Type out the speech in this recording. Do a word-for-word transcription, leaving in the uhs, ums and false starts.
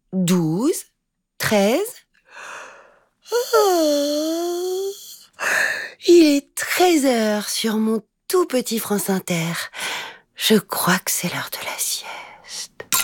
douze, treize. Oh, il est treize heures sur mon tout petit France Inter. Je crois que c'est l'heure de la sieste.